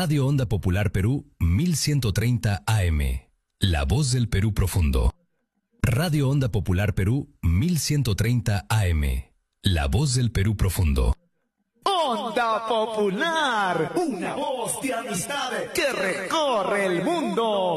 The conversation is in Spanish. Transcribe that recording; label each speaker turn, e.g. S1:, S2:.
S1: Radio Onda Popular Perú 1130 AM. La voz del Perú profundo. Radio Onda Popular Perú 1130 AM. La voz del Perú profundo.
S2: Onda Popular, una voz de amistad que recorre el mundo.